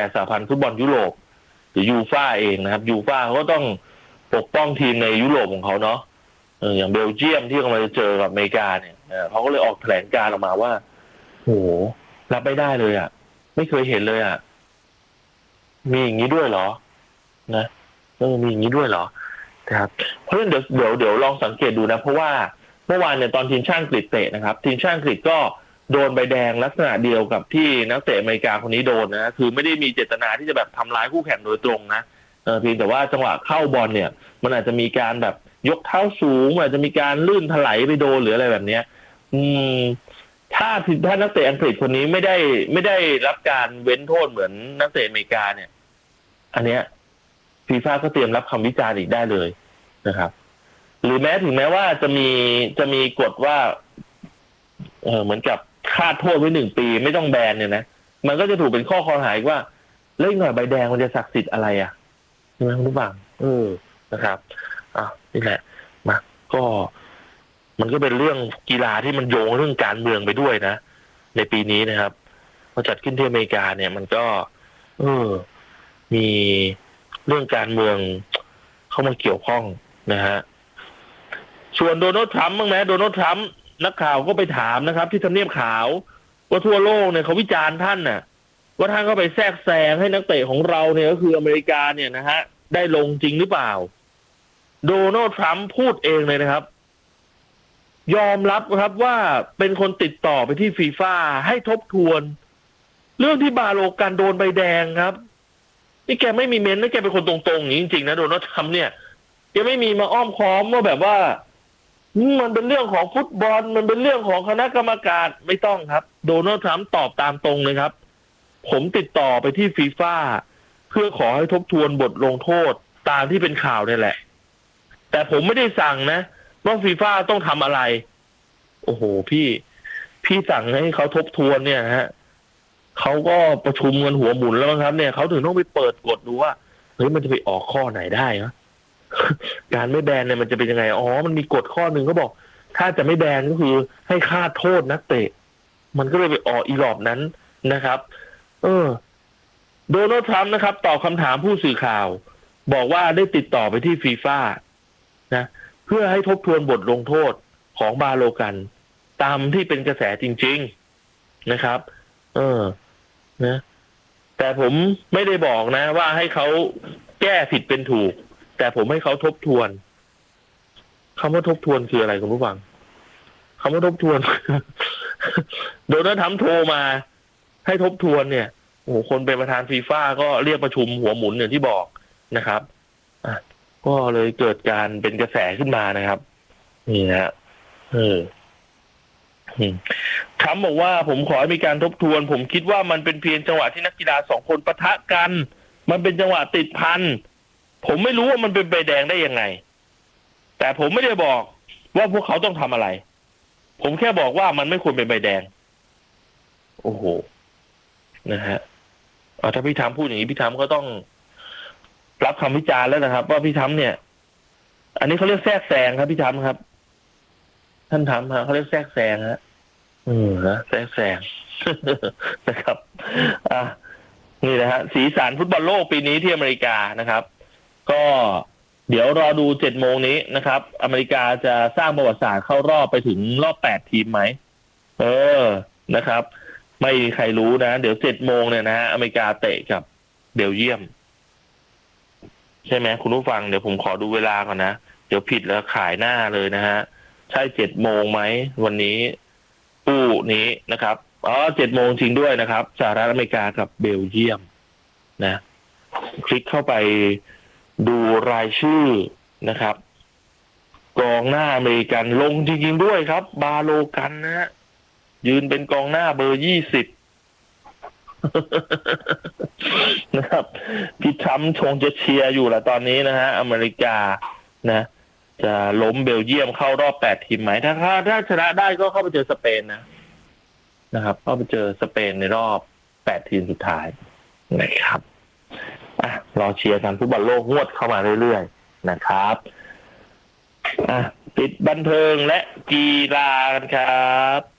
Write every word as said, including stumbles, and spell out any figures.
สหพันธ์ฟุตบอลยุโรปหรือยูฟ่าเองนะครับยูฟ่าเขาก็ต้องปกป้องทีมในยุโรปของเขาเนาะเอออย่างเบลเยียมที่กำลังจะเจอกับอเมริกาเนี่ยเขาก็เลยออกแถลงการออกมาว่าโหรับไม่ได้เลยอ่ะไม่เคยเห็นเลยอ่ะมีอย่างนี้ด้วยเหรอนะเออมีอย่างนี้ด้วยเหรอนะครับเพราะฉะนั้นเดี๋ยวเดี๋ยวเดี๋ยวลองสังเกตดูนะเพราะว่าเมื่อวานเนี่ยตอนทีมชาติอังกฤษเตะนะครับทีมชาติอังกฤษก็โดนใบแดงลักษณะเดียวกับที่นักเตะอเมริกาคนนี้โดนนะคือไม่ได้มีเจตนาที่จะแบบทำร้ายคู่แข่งโดยตรงนะเออเพียงแต่ว่าจังหวะเข้าบอลเนี่ยมันอาจจะมีการแบบยกเท้าสูงอาจจะมีการลื่นถลายไปโดนหรืออะไรแบบเนี้ยอืมถ้าถ้านักเตะอังกฤษคนนี้ไม่ได้ไม่ได้รับการเว้นโทษเหมือนนักเตะอเมริกาเนี่ยอันเนี้ยฟีฟ่าก็เตรียมรับคำวิจารณ์อีกได้เลยนะครับหรือแม้ถึงแม้ว่าจะมีจะมีกฎว่าเออเหมือนกับคาดโทษไว้หนึ่งปีไม่ต้องแบนเนี่ยนะมันก็จะถูกเป็นข้อคอรหาว่าเล่นหน่อยใบแดงมันจะศักดิ์สิทธิ์อะไรอ่ะใช่ไหมคุณผู้ฟังเออนะครับอ่ะนี่แหละมาก็มันก็เป็นเรื่องกีฬาที่มันโยงเรื่องการเมืองไปด้วยนะในปีนี้นะครับพอจัดขึ้นที่อเมริกาเนี่ยมันก็เออมีเรื่องการเมืองเข้ามาเกี่ยวข้องนะฮะส่วนโดนัลด์ทรัมป์บ้างไหมโดนัลด์ทรัมป์นักข่าวก็ไปถามนะครับที่ทำเนียบขาวว่าทั่วโลกเนี่ยเขาวิจารณ์ท่านน่ะว่าท่านก็ไปแทรกแซงให้นักเตะของเราเนี่ยก็คืออเมริกาเนี่ยนะฮะได้ลงจริงหรือเปล่าโดนัลด์ทรัมป์พูดเองเลยนะครับยอมรับครับว่าเป็นคนติดต่อไปที่ฟีฟ่าให้ทบทวนเรื่องที่บาโลกันโดนใบแดงครับนี่แกไม่มีเม้นนะแกเป็นคนตรงๆอย่างนี้จริงๆนะโดนัลด์ทรัมป์เนี่ยแกไม่มีมาอ้อมค้อมว่าแบบว่ามันเป็นเรื่องของฟุตบอลมันเป็นเรื่องของคณะกรรมการไม่ต้องครับโดนัลด์ทรัมป์ตอบตามตรงเลยครับผมติดต่อไปที่ฟีฟ่าเพื่อขอให้ทบทวนบทลงโทษตามที่เป็นข่าวนี่แหละแต่ผมไม่ได้สั่งนะว่าฟีฟ่าต้องทำอะไรโอ้โหพี่พี่สั่งให้เขาทบทวนเนี่ยฮะเขาก็ประชุมกันหัวหมุนแล้วครับเนี่ยเขาถึงต้องไปเปิดกฎดูว่าเฮ้ยมันจะไปออกข้อไหนได้นะการไม่แบนเนี่ยมันจะเป็นยังไงอ๋อมันมีกฎข้อหนึ่งเขาบอกถ้าจะไม่แบนก็คือให้ค่าโทษนักเตะมันก็เลยไปออกอีหลอบนั้นนะครับเออโดนัลด์ทรัมป์นะครับตอบคำถามผู้สื่อข่าวบอกว่าได้ติดต่อไปที่ฟีฟ่านะเพื่อให้ทบทวนบทลงโทษของบาโลกันตามที่เป็นกระแสจริงๆนะครับเออนะแต่ผมไม่ได้บอกนะว่าให้เขาแก้ผิดเป็นถูกแต่ผมให้เขาทบทวนคำว่าทบทวนคืออะไรคุณผู้ฟังคำว่าทบทวน โดนัลด์ทรัมป์โทรมาให้ทบทวนเนี่ยโอ้โหคนเป็นประธานฟีฟ่าก็เรียกประชุมหัวหมุนอย่างที่บอกนะครับอ่ะก็เลยเกิดการเป็นกระแสขึ้นมานะครับนี่นะเออทรัมป์บอกว่าผมขอให้มีการทบทวนผมคิดว่ามันเป็นเพียงจังหวะที่นักกีฬาสองคนปะทะกันมันเป็นจังหวะติดพันผมไม่รู้ว่ามันเป็นใบแดงได้ยังไงแต่ผมไม่ได้บอกว่าพวกเขาต้องทำอะไรผมแค่บอกว่ามันไม่ควรเป็นใบแดงโอ้โหนะฮะเอาถ้าพี่ทำพูดอย่างนี้พี่ทำก็ต้องรับคำวิจารณ์แล้วนะครับว่าพี่ทำเนี่ยอันนี้เขาเรียกแทรกแซงครับพี่ทำครับท่านทำฮะเขาเรียกแทรกแซงฮะอืมนะแทรกแซง นะครับอ่ะนี่นะฮะสีสันฟุตบอลโลกปีนี้ที่อเมริกานะครับก็เดี๋ยวรอดูเจ็ดโมงนี้นะครับอเมริกาจะสร้างประวัติศาสตร์เข้ารอบไปถึงรอบแปดทีมไหมเออนะครับไม่มีใครรู้นะเดี๋ยวเจ็ดโมงเนี่ยนะฮะอเมริกาเตะกับเบลเยียมใช่ไหมคุณผู้ฟังเดี๋ยวผมขอดูเวลาก่อนนะเดี๋ยวผิดแล้วขายหน้าเลยนะฮะใช่เจ็ดโมงไหมวันนี้ปู้นี้นะครับอ๋อเจ็ดโมงจริงด้วยนะครับสหรัฐอเมริกากับเบลเยียมนะคลิกเข้าไปดูรายชื่อนะครับกองหน้าอเมริกันลงจริงๆด้วยครับบาโลกันนะฮะยืนเป็นกองหน้าเบอร์ยี่สิบนะครับพี่ทรัมป์ชงจะเชียร์อยู่ละตอนนี้นะฮะอเมริกานะจะล้มเบลเยียมเข้ารอบแปดทีมไหมถ้าถ้าชนะได้ก็เข้าไปเจอสเปนนะนะครับเข้าไปเจอสเปนในรอบแปดทีมสุดท้ายนะครับอ่ะรอเชียร์กันฟุตบอลโลกงวดเข้ามาเรื่อยๆนะครับอ่ะปิดบันเทิงและกีฬากันครับ